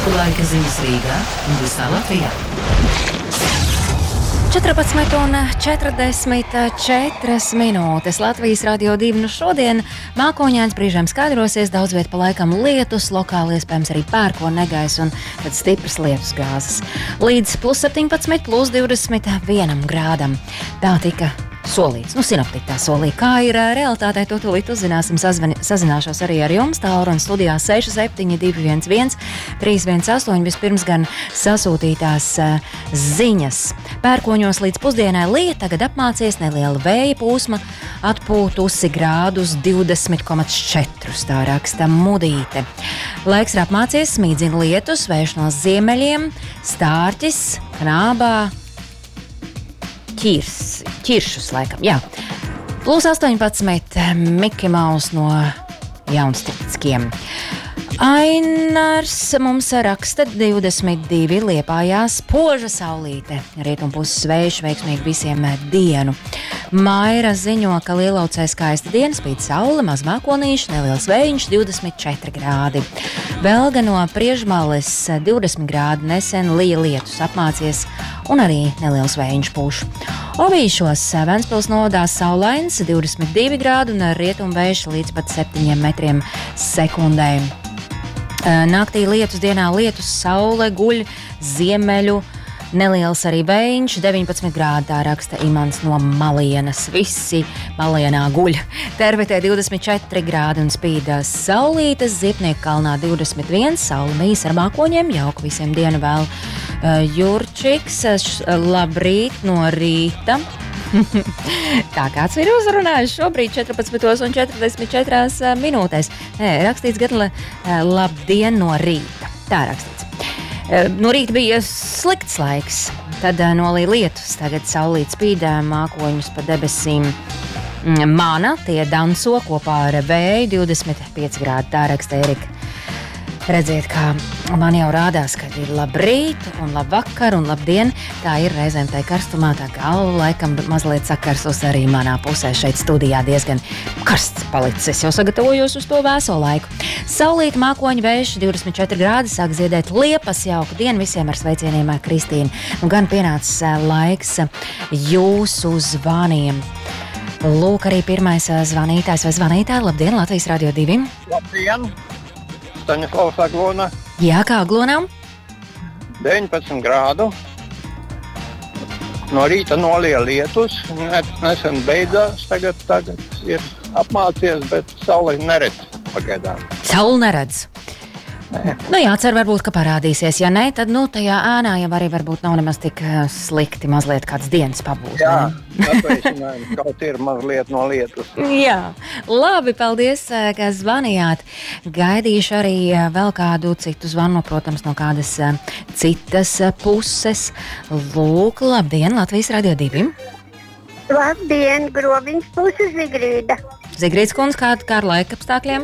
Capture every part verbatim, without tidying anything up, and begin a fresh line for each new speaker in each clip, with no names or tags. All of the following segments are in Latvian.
Laika ziņas Rīgā un visā Latvijā.
četrpadsmit un četrdesmit četras minūtes Latvijas Radio divi. Nu šodien mākoņains, brīžiem skaidrosies, daudz viet pa laikam lietus, lokāli iespējams arī pērkona negaiss un tad stipras lietus gāzes. Līdz plus septiņpadsmit, plus divdesmit vienam grādam. Tā tika solīts. Nu, sinoptiķi tā solīja. Kā ir realitātei, to tūlīt uzzināsim. Sazvani, sazināšos arī ar jums. Tālruņa studijā seši septiņi divi viens viens trīs viens astoņi. Vispirms gan sasūtītās uh, ziņas. Pērkoņos līdz pusdienai lieta, tagad apmācies neliela vēja pūsma, atpūtusi grādus divdesmit komats četrus, tā raksta Mudīte. Laiks ir apmācies, smīdzina lietus, vējš no ziemeļiem, stārķis, knābā, ķirs, ķiršus laikam, jā. Plus astoņpadsmit, Miki Maus no Jaunstrickiem. Ainars mums raksta divdesmit divi Liepājās, poža saulīte, rietumpuses vējš veiksmīgi visiem dienu. Maira ziņo, ka Lielaucē skaista diena, spīd saule, maz mākonīši, neliels vējiņš, divdesmit četri grādi. Belga no Priežmales divdesmit grādi, nesen lija lietus, apmācies un arī neliels vējiņš pūš. Ovīšos Ventspils novadā saulains, divdesmit divi grādi un rietumvējš līdz pat septiņiem metriem sekundē. Naktī lietus, dienā lietus, saule guļ, ziemeļu, neliels arī vējiņš, deviņpadsmit grādi, tā raksta Imants no Malienas. Visi Malienā guļ. Tervetē divdesmit četri grādi un spīd saulītes, Ziepnieku kalnā divdesmit viens, saule mīs ar mākoņiem, jauku visiem dienu vēl. Jurčiks, labrīt no rīta. Tā kāds ir uzrunājis šobrīd četrpadsmit un četrdesmit četras minūtēs. Nē, rakstīts gan labdien no rīta. Tā rakstīts. No rīta bija slikts laiks, tad nolīja lietus, tagad saulīt spīd, mākoņus pa debesīm mana, tie danso kopā ar vēju, divdesmit pieci grādi, tā raksta Erika. Redziet, kā man jau rādās, kad ir labrīt un labvakar un labdien, tā ir reizēm tai karstumā, tā kā laikam mazliet sakarsos arī manā pusē šeit studijā diezgan karsts palicis. Es jau sagatavojos uz to vēso laiku. Saulīt, mākoņu vējš, divdesmit četri grādi, sāk ziedēt liepas, jauku dienu visiem ar sveicieniem ar Kristīnu. Nu, gan pienācis laiks jūsu zvaniem. Lūk, arī pirmais zvanītājs vai zvanītāja. Labdien, Latvijas Radio divi.
Labdien! Staņislavs Aglona.
Jā, kā Aglonā?
deviņpadsmit grādu. No rīta nolija lietus. Nesen beidzās, tagad, tagad ir apmācies, bet saule neredz pagaidām.
Saule neredz? Nē. Nu jā, cer varbūt, ka parādīsies. Ja nē, tad nu, tajā ēnā jau arī varbūt nav nemaz tik slikti mazliet kāds dienas pabūt.
Jā, atveicinājumu, kaut ir mazliet no lietus.
Jā, labi, paldies, ka zvanījāt. Gaidīšu arī vēl kādu citu zvanu, protams, no kādas citas puses. Lūk, labdien, Latvijas Radio divi.
Labdien, Grobiņas puses Zigrīda.
Zigrīds kundze, kā, kā ar laika apstākļiem?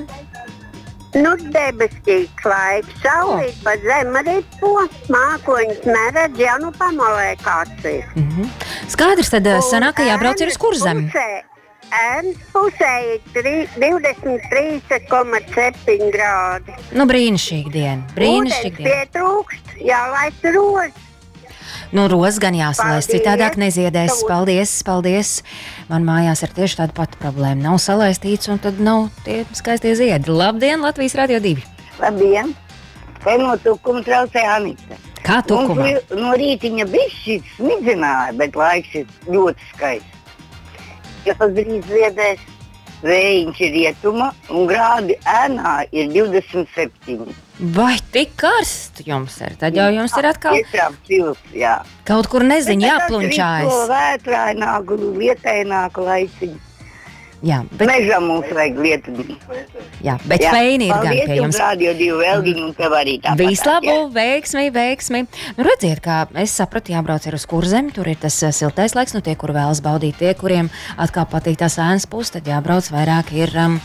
Nu, debesīgs laiks, saulīt oh. pa zemi ripo, mākoņus neredz, jau nu pamalē kāds ir.
Mm-hmm. Skaidrs, tad un sanāk, ka jābrauc ir uz Kurzemi.
Ēnas pusē ir divdesmit trīs komats septiņi grādi.
Nu, brīnišķīgi diena, brīnišķīgi diena.
Ūdens pietrūkst, jālaist rozi.
Nu, roz gan jāsalēst, citādāk neziedēs. Paldies, paldies. Man mājās ir tieši tāda pati problēma. Nav salaistīts un tad nav tie skaistie ziedi. Labdien, Latvijas Radio divi.
Labdien. Te no tukuma traucē Anita.
Kā tukumā?
Mums no rītiņa bišķi smidzināja, bet laiks ir ļoti skaists. Ja pat drīz ziedēs, vējiņš ir rietuma un grādi ēnā ir divdesmit septiņi.
Vai tik karsts jums ir? Tad jau jums ir atkal
Silts, jā.
Kaut kur neziņ jāplunčājas.
Bet vētraināku, lietaināku laiciņu.
Jā, bet...
Mežam mums vajag lietiņu.
Jā, bet jā, feini ir gan pie jums.
Paldies jums Radio divi Veldiņu un tev arī tāpat.
Vislabu, veiksmi, veiksmi. Nu, redziet, kā es sapratu, jābrauc ir uz Kurzemi, tur ir tas siltais laiks, nu tie, kur vēlas baudīt, tie, kuriem atkal patīk tās ēnas puses, tad jābrauc vairāk ir... Um,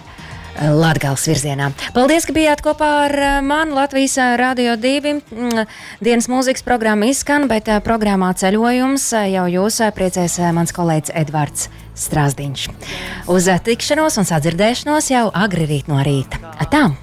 Latgales virzienā. Paldies, ka bijāt kopā ar mani Latvijas Radio divi. Dienas mūzikas programma izskan, bet programmā ceļojums jau jūs priecēs mans kolēģis Edvards Strāzdiņš. Uz tikšanos un sadzirdēšanos jau agri rīt no rīta. Atā!